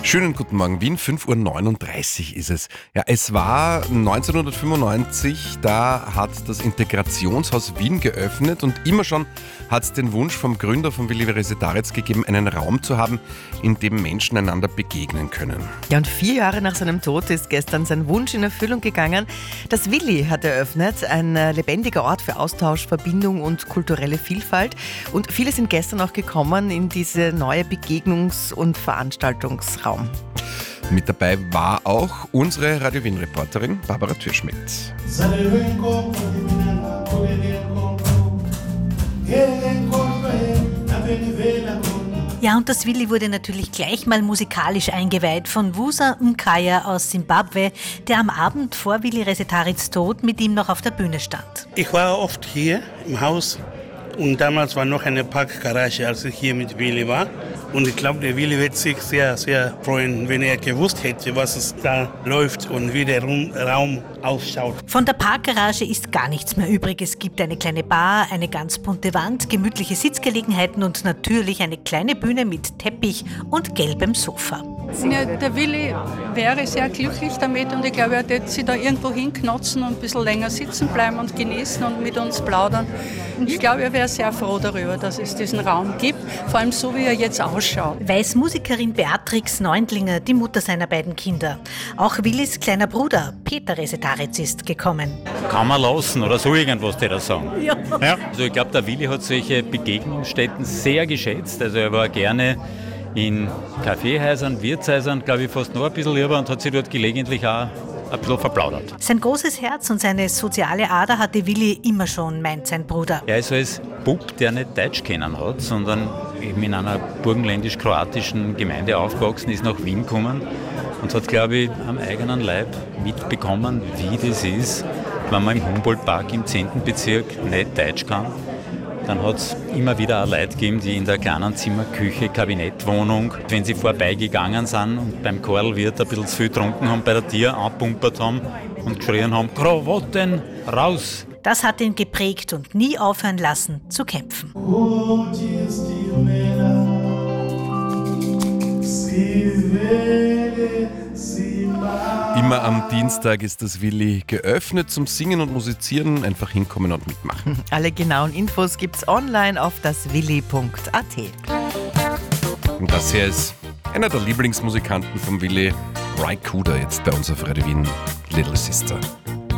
Schönen guten Morgen, Wien, 5:39 Uhr ist es. Ja, es war 1995, da hat das Integrationshaus Wien geöffnet und immer schon hat es den Wunsch vom Gründer von Willi Resetaritz gegeben, einen Raum zu haben, in dem Menschen einander begegnen können. Ja, und 4 Jahre nach seinem Tod ist gestern sein Wunsch in Erfüllung gegangen. Das Willi hat eröffnet, ein lebendiger Ort für Austausch, Verbindung und kulturelle Vielfalt. Und viele sind gestern auch gekommen in diese neue Begegnungs- und Veranstaltungsraum. Mit dabei war auch unsere Radio Wien-Reporterin Barbara Türschmidt. Ja, und das Willi wurde natürlich gleich mal musikalisch eingeweiht von Wusa Mkaya aus Simbabwe, der am Abend vor Willi Resetaritz Tod mit ihm noch auf der Bühne stand. Ich war oft hier im Haus und damals war noch eine Parkgarage, als ich hier mit Willi war. Und ich glaube, der Willi wird sich sehr, sehr freuen, wenn er gewusst hätte, was es da läuft und wie der Raum ausschaut. Von der Parkgarage ist gar nichts mehr übrig. Es gibt eine kleine Bar, eine ganz bunte Wand, gemütliche Sitzgelegenheiten und natürlich eine kleine Bühne mit Teppich und gelbem Sofa. Ja, der Willi wäre sehr glücklich damit und ich glaube, er wird sich da irgendwo hinknotzen und ein bisschen länger sitzen bleiben und genießen und mit uns plaudern. Ich glaube, er wäre sehr froh darüber, dass es diesen Raum gibt, vor allem so, wie er jetzt ausschaut. Weiß Musikerin Beatrix Neundlinger, die Mutter seiner beiden Kinder. Auch Willis kleiner Bruder, Peter Resetaritz, ist gekommen. Kann man lassen oder so irgendwas, die da sagen. Ja. Also ich glaube, der Willi hat solche Begegnungsstätten sehr geschätzt. Also er war gerne in Kaffeehäusern, Wirtshäusern, glaube ich, fast noch ein bisschen lieber und hat sich dort gelegentlich auch ein bisschen verplaudert. Sein großes Herz und seine soziale Ader hatte Willi immer schon, meint sein Bruder. Er ist als Bub, der nicht Deutsch kennen hat, sondern eben in einer burgenländisch-kroatischen Gemeinde aufgewachsen ist, nach Wien gekommen und hat, glaube ich, am eigenen Leib mitbekommen, wie das ist, wenn man im Humboldt-Park im 10. Bezirk nicht Deutsch kann. Dann hat es immer wieder auch Leute gegeben, die in der kleinen Zimmerküche, Kabinettwohnung, wenn sie vorbeigegangen sind und beim Karlwirt ein bisschen zu viel getrunken haben, bei der Tier angepumpert haben und geschrien haben, Krawatten raus! Das hat ihn geprägt und nie aufhören lassen zu kämpfen. Immer am Dienstag ist das Willi geöffnet zum Singen und Musizieren. Einfach hinkommen und mitmachen. Alle genauen Infos gibt's online auf daswilli.at. Und das hier ist einer der Lieblingsmusikanten von Willi, Ry Cooder, jetzt bei uns auf Radio Wien, Little Sister.